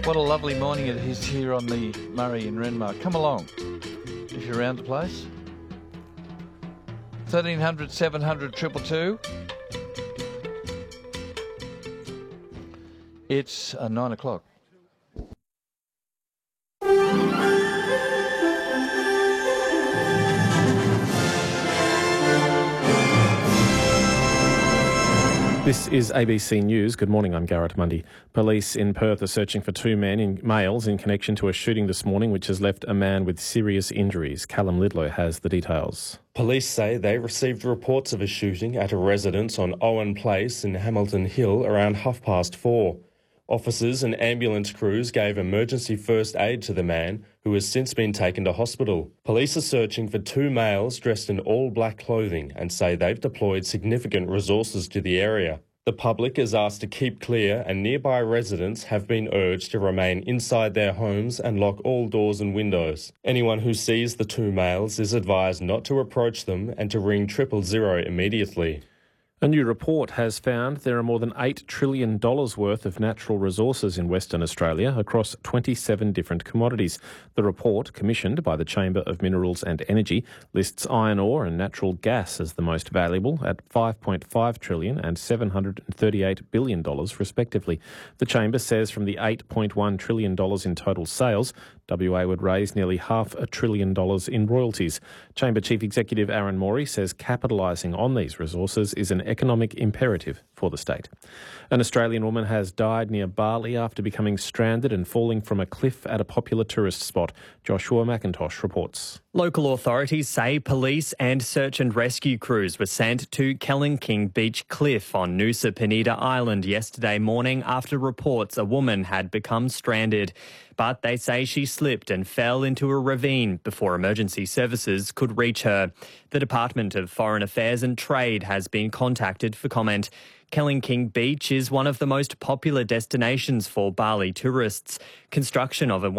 What a lovely morning it is here on the Murray in Renmark. Come along if you're around the place. 1300 700 222. It's 9 o'clock. This is ABC News. Good morning, I'm Garrett Mundy. Police in Perth are searching for two males in connection to a shooting this morning which has left a man with serious injuries. Callum Lidlow has the details. Police say they received reports of a shooting at a residence on Owen Place in Hamilton Hill around 4:30. Officers and ambulance crews gave emergency first aid to the man, who has since been taken to hospital. Police are searching for two males dressed in all-black clothing and say they've deployed significant resources to the area. The public is asked to keep clear and nearby residents have been urged to remain inside their homes and lock all doors and windows. Anyone who sees the two males is advised not to approach them and to ring 000 immediately. A new report has found there are more than $8 trillion worth of natural resources in Western Australia across 27 different commodities. The report, commissioned by the Chamber of Minerals and Energy, lists iron ore and natural gas as the most valuable at $5.5 trillion and $738 billion respectively. The Chamber says from the $8.1 trillion in total sales, WA would raise nearly $500 billion in royalties. Chamber Chief Executive Aaron Morey says capitalising on these resources is an economic imperative for the state. An Australian woman has died near Bali after becoming stranded and falling from a cliff at a popular tourist spot. Joshua McIntosh reports. Local authorities say police and search and rescue crews were sent to Kellenking Beach Cliff on Nusa Penida Island yesterday morning after reports a woman had become stranded. But they say she slipped and fell into a ravine before emergency services could reach her. The Department of Foreign Affairs and Trade has been contacted for comment. Kellenking Beach is one of the most popular destinations for Bali tourists. Construction of a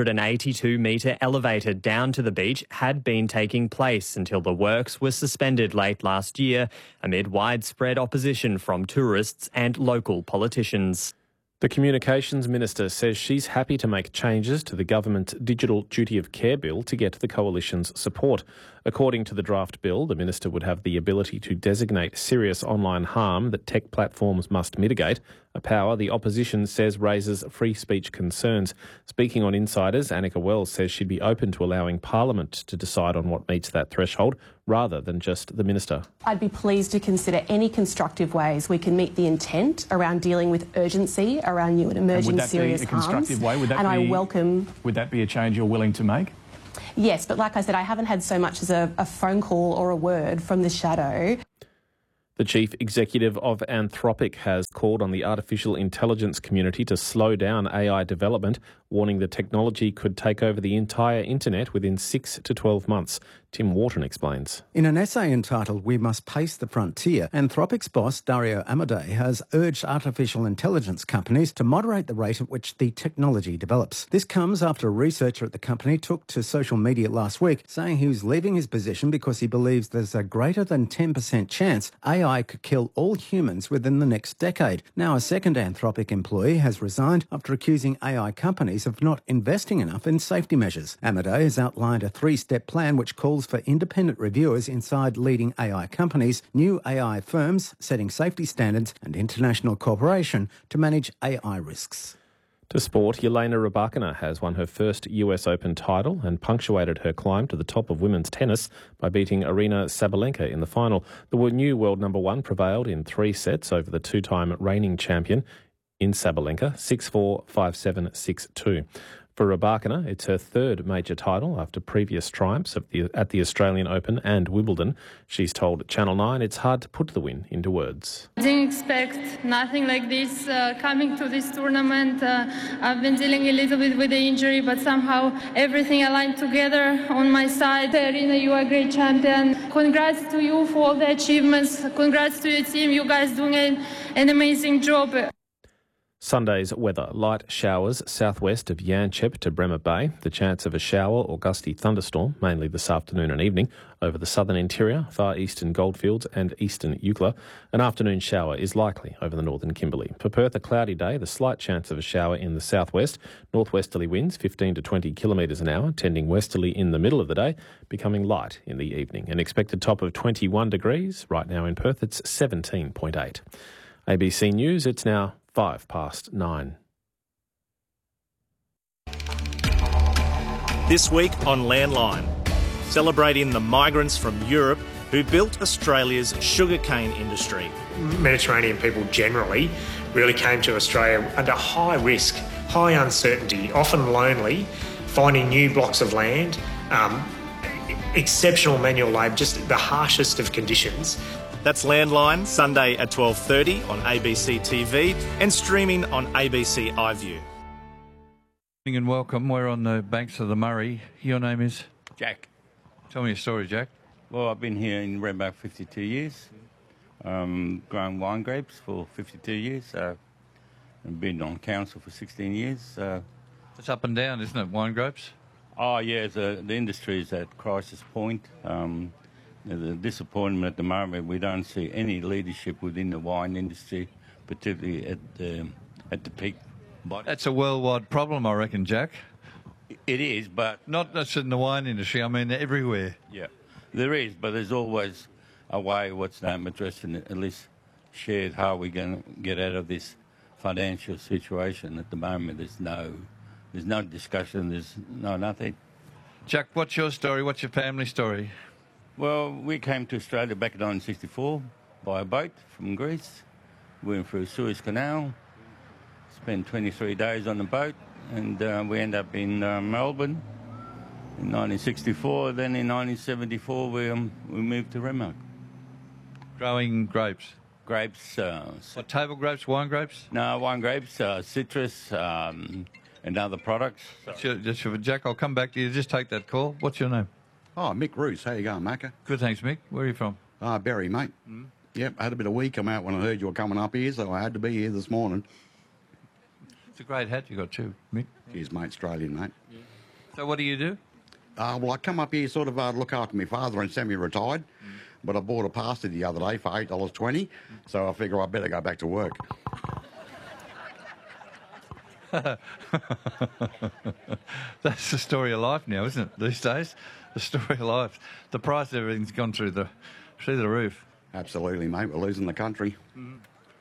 182-metre elevator down to the beach had been taking place until the works were suspended late last year amid widespread opposition from tourists and local politicians. The Communications Minister says she's happy to make changes to the government's Digital Duty of Care bill to get the Coalition's support. According to the draft bill, the Minister would have the ability to designate serious online harm that tech platforms must mitigate, a power the opposition says raises free speech concerns. Speaking on Insiders, Annika Wells says she'd be open to allowing Parliament to decide on what meets that threshold, rather than just the Minister. I'd be pleased to consider any constructive ways we can meet the intent around dealing with urgency around new and emerging serious harms. I welcome... Would that be a change you're willing to make? Yes, but like I said, I haven't had so much as a phone call or a word from the shadow. The chief executive of Anthropic has called on the artificial intelligence community to slow down AI development, warning the technology could take over the entire internet within 6 to 12 months. Tim Wharton explains. In an essay entitled "We Must Pace the Frontier," Anthropic's boss, Dario Amodei, has urged artificial intelligence companies to moderate the rate at which the technology develops. This comes after a researcher at the company took to social media last week saying he was leaving his position because he believes there's a greater than 10% chance AI could kill all humans within the next decade. Now, a second Anthropic employee has resigned after accusing AI companies of not investing enough in safety measures. Amodei has outlined a 3-step plan which calls for independent reviewers inside leading AI companies, new AI firms setting safety standards and international cooperation to manage AI risks. To sport, Jelena Rybakina has won her first US Open title and punctuated her climb to the top of women's tennis by beating Aryna Sabalenka in the final. The new world number one prevailed in 3 sets over the two-time reigning champion in Sabalenka, 6-4, 5-7, 6-2. For Rybakina, it's her third major title after previous triumphs at the Australian Open and Wimbledon. She's told Channel 9 it's hard to put the win into words. I didn't expect nothing like this coming to this tournament. I've been dealing a little bit with the injury, but somehow everything aligned together on my side. Aryna, you are a great champion. Congrats to you for all the achievements. Congrats to your team. You guys doing an amazing job. Sunday's weather. Light showers southwest of Yanchep to Bremer Bay. The chance of a shower or gusty thunderstorm, mainly this afternoon and evening, over the southern interior, far eastern Goldfields and eastern Eucla. An afternoon shower is likely over the northern Kimberley. For Perth, a cloudy day, the slight chance of a shower in the southwest. Northwesterly winds 15 to 20 kilometres an hour, tending westerly in the middle of the day, becoming light in the evening. An expected top of 21 degrees. Right now in Perth, it's 17.8. ABC News, it's now 9:05. This week on Landline, celebrating the migrants from Europe who built Australia's sugarcane industry. Mediterranean people generally really came to Australia under high risk, high uncertainty, often lonely, finding new blocks of land, exceptional manual labour, just the harshest of conditions. That's Landline, Sunday at 12:30 on ABC TV and streaming on ABC iView. And welcome. We're on the banks of the Murray. Your name is? Jack. Tell me your story, Jack. Well, I've been here in Redbank 52 years. Grown wine grapes for 52 years. I've been on council for 16 years. It's up and down, isn't it, wine grapes? Oh, yeah, the industry is at crisis point. The disappointment at the moment, we don't see any leadership within the wine industry, particularly at the peak. That's a worldwide problem, I reckon, Jack. It is, but... Not just in the wine industry, I mean everywhere. Yeah, there is, but there's always a way, addressing it, at least shared how we're going to get out of this financial situation. At the moment, there's no discussion, there's nothing. Jack, what's your story? What's your family story? Well, we came to Australia back in 1964 by a boat from Greece. We went through Suez Canal, spent 23 days on the boat, and we ended up in Melbourne in 1964. Then in 1974, we moved to Renmark. Growing grapes? Grapes. What, table grapes, wine grapes? No, wine grapes, citrus, and other products. Jack, I'll come back to you. Just take that call. What's your name? Oh, Mick Roos. How you going, Macca? Good, thanks, Mick. Where are you from? Berry, mate. Mm. Yep, I had a bit of wee come out when I heard you were coming up here, so I had to be here this morning. It's a great hat you got too, Mick. Cheers, mate. Australian, mate. Yeah. So what do you do? Well, I come up here sort of look after my father and semi-retired, but I bought a pasty the other day for $8.20, so I figure I better go back to work. That's the story of life now, isn't it, these days? The story of life. The price of everything's gone through the roof. Absolutely, mate. We're losing the country. Mm-hmm.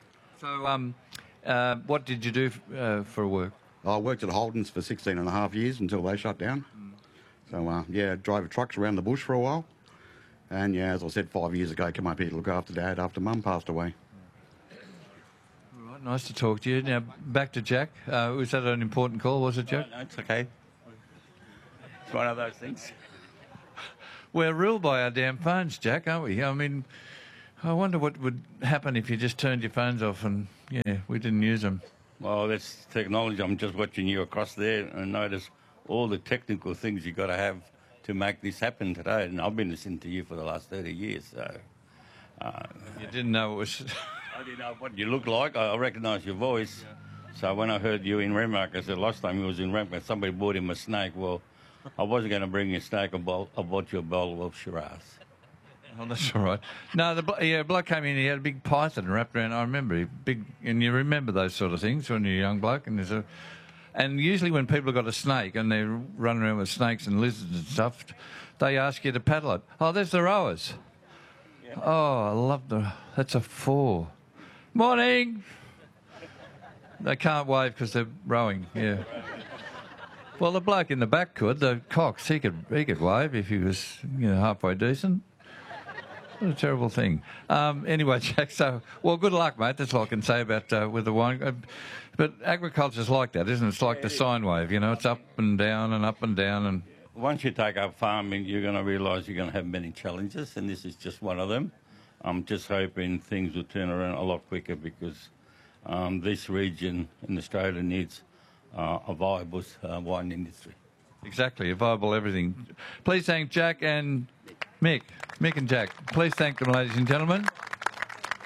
So, what did you do for work? I worked at Holden's for 16 and a half years until they shut down. So, drove trucks around the bush for a while. And, as I said, 5 years ago, came up here to look after Dad after Mum passed away. All right, nice to talk to you. Now, back to Jack. Was that an important call, was it, Jack? No, it's okay. It's one of those things. We're ruled by our damn phones, Jack, aren't we? I mean, I wonder what would happen if you just turned your phones off and, we didn't use them. Well, that's technology. I'm just watching you across there and notice all the technical things you've got to have to make this happen today. And I've been listening to you for the last 30 years, so... you didn't know it was... I didn't know what you look like. I recognise your voice. Yeah. So when I heard you in Renmark, I said last time he was in Renmark, somebody bought him a snake. Well, I wasn't going to bring you a snake. I bought you a bowl of Shiraz. Oh, that's all right. No, the bloke came in, he had a big python wrapped around. I remember, and you remember those sort of things when you're a young bloke. And usually when people have got a snake and they're running around with snakes and lizards and stuff, they ask you to paddle it. Oh, there's the rowers. Yeah. Oh, I love that's a 4. Morning. They can't wave because they're rowing, yeah. Well, the bloke in the back could. The Cox, he could wave if he was, halfway decent. What a terrible thing. Anyway, Jack, good luck, mate. That's all I can say about with the wine. But agriculture's like that, isn't it? It's like the sine wave, it's up and down and up and down. And once you take up farming, you're going to realise you're going to have many challenges, and this is just one of them. I'm just hoping things will turn around a lot quicker because this region in Australia needs a viable wine industry. Exactly, a viable everything. Please thank Jack and Mick and Jack. Please thank them, ladies and gentlemen.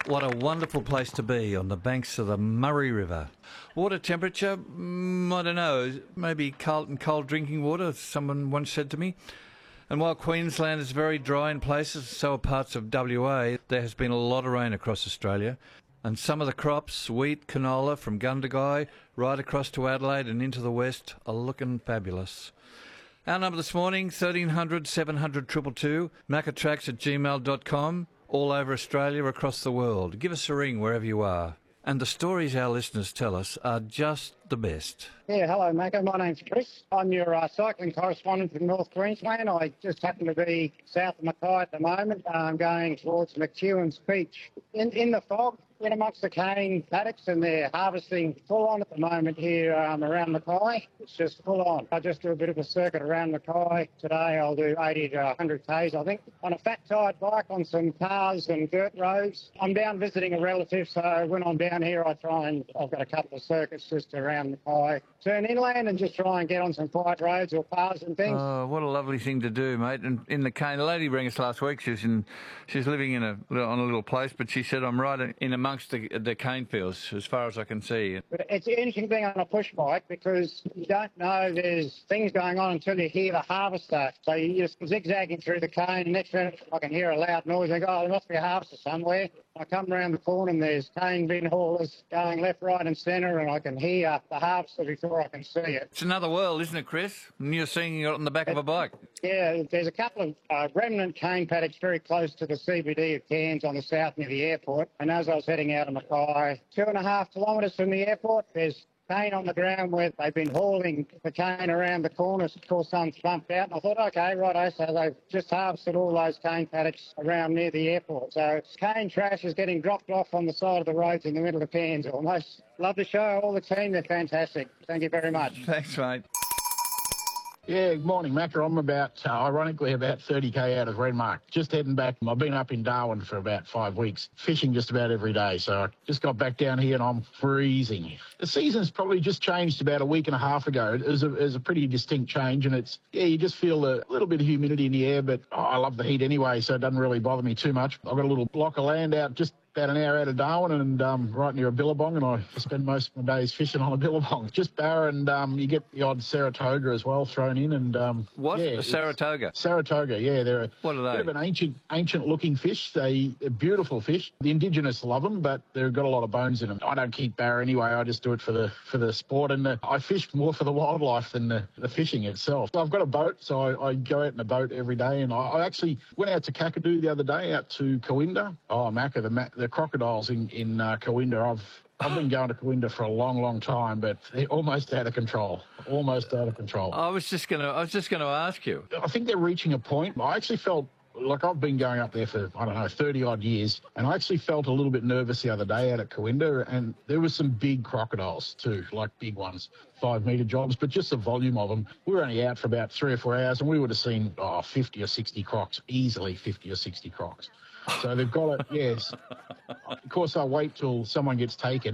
What a wonderful place to be on the banks of the Murray River. Water temperature, I don't know, maybe cold drinking water, someone once said to me. And while Queensland is very dry in places, so are parts of WA, there has been a lot of rain across Australia. And some of the crops, wheat, canola, from Gundagai right across to Adelaide and into the west, are looking fabulous. Our number this morning, 1300 700 222, maccatracks@gmail.com. All over Australia, across the world. Give us a ring wherever you are. And the stories our listeners tell us are just the best. Yeah, hello, Macca. My name's Chris. I'm your cycling correspondent from North Queensland. I just happen to be south of Mackay at the moment. I'm going towards McEwen's Beach. In the fog, in amongst the cane paddocks, and they're harvesting full on at the moment here around Mackay. It's just full on. I just do a bit of a circuit around Mackay. Today I'll do 80 to 100 k's, I think, on a fat-tired bike on some cars and dirt roads. I'm down visiting a relative, so when I'm down here, I've got a couple of circuits just around Mackay. Turn inland and just try and get on some quiet roads or paths and things. Oh, what a lovely thing to do, mate. And in the cane, the lady rang us last week. She's living on a little place, but she said I'm right in amongst the cane fields as far as I can see. But it's an interesting thing on a push bike because you don't know there's things going on until you hear the harvester. So you're just zigzagging through the cane. Next minute I can hear a loud noise. I go, oh, there must be a harvester somewhere. I come round the corner and there's cane bin haulers going left, right and centre, and I can hear the harvester before I can see it. It's another world, isn't it, Chris? And you're seeing it on the back of a bike. Yeah, there's a couple of remnant cane paddocks very close to the CBD of Cairns on the south near the airport. And as I was heading out of Mackay, 2.5 kilometres from the airport, there's cane on the ground where they've been hauling the cane around the corners. Of course, some bumped out. And I thought, OK, righto, so they've just harvested all those cane paddocks around near the airport. So cane trash is getting dropped off on the side of the roads in the middle of Cairns almost. Love the show, all the team, they're fantastic. Thank you very much. Thanks, mate. Yeah, good morning, Macca. I'm ironically about 30k out of Renmark. Just heading back. I've been up in Darwin for about 5 weeks, fishing just about every day. So I just got back down here and I'm freezing. The season's probably just changed about a week and a half ago. It was a pretty distinct change, and you just feel a little bit of humidity in the air, but I love the heat anyway, so it doesn't really bother me too much. I've got a little block of land out just about an hour out of Darwin and right near a billabong, and I spend most of my days fishing on a billabong. Just barra, and you get the odd Saratoga as well thrown in. And what? Yeah, a Saratoga? Saratoga, yeah. They're what are they? Bit of an ancient-looking fish. They're beautiful fish. The indigenous love them, but they've got a lot of bones in them. I don't keep barra anyway. I just do it for the sport, and I fish more for the wildlife than the fishing itself. So I've got a boat, so I go out in a boat every day, and I actually went out to Kakadu the other day, out to Coimbra. Oh, Macca, the crocodiles in Coimbra. I've been going to Coimbra for a long, long time, but they're almost out of control. Almost out of control. I was just gonna ask you. I think they're reaching a point. I actually felt like I've been going up there for, 30-odd years, and I actually felt a little bit nervous the other day out at Coimbra, and there were some big crocodiles too, like big ones, 5-metre jobs, but just the volume of them. We were only out for about 3 or 4 hours, and we would have seen 50 or 60 crocs, easily 50 or 60 crocs. So they've got it, yes. Of course, I wait till someone gets taken.